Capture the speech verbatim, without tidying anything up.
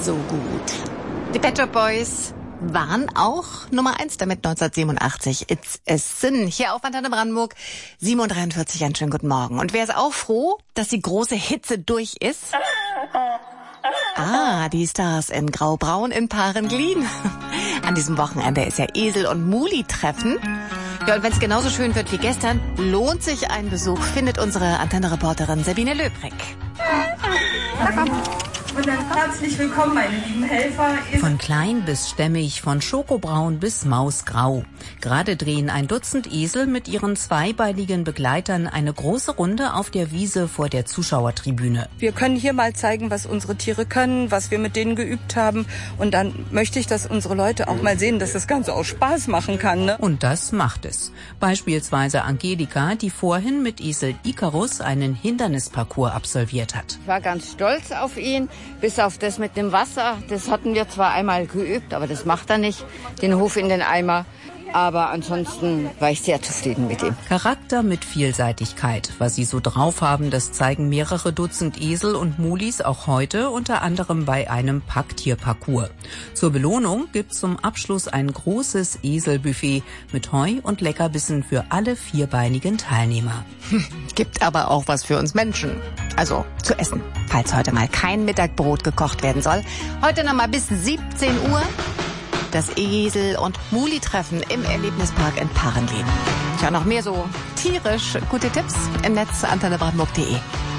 so gut. Die Pet Shop Boys waren auch Nummer eins damit neunzehnhundertsiebenundachtzig. It's a Sin. Hier auf Antenne Brandenburg. sieben Uhr dreiundvierzig, einen schönen guten Morgen. Und wer ist auch froh, dass die große Hitze durch ist? Ah, die Stars in Grau-Braun in Parenglin. An diesem Wochenende ist ja Esel- und Muli-Treffen. Ja, und wenn es genauso schön wird wie gestern, lohnt sich ein Besuch, findet unsere Antenne-Reporterin Sabine Löbrig. Und dann herzlich willkommen, meine lieben Helfer. Von klein bis stämmig, von schokobraun bis mausgrau. Gerade drehen ein Dutzend Esel mit ihren zweibeinigen Begleitern eine große Runde auf der Wiese vor der Zuschauertribüne. Wir können hier mal zeigen, was unsere Tiere können, was wir mit denen geübt haben. Und dann möchte ich, dass unsere Leute auch mal sehen, dass das Ganze auch Spaß machen kann. Ne? Und das macht es. Beispielsweise Angelika, die vorhin mit Esel Icarus einen Hindernisparcours absolviert hat. Ich war ganz stolz auf ihn. Bis auf das mit dem Wasser, das hatten wir zwar einmal geübt, aber das macht er nicht, den Hof in den Eimer. Aber ansonsten war ich sehr zufrieden mit ihm. Charakter mit Vielseitigkeit. Was sie so drauf haben, das zeigen mehrere Dutzend Esel und Mulis auch heute, unter anderem bei einem Packtierparcours. Zur Belohnung gibt's zum Abschluss ein großes Eselbuffet mit Heu und Leckerbissen für alle vierbeinigen Teilnehmer. Gibt aber auch was für uns Menschen. Also zu essen, falls heute mal kein Mittagbrot gekocht werden soll. Heute noch mal bis siebzehn Uhr. Das Esel- und Muli-Treffen im Erlebnispark in Parenglin. Tja, noch mehr so tierisch gute Tipps im Netz antenne brandenburg punkt de.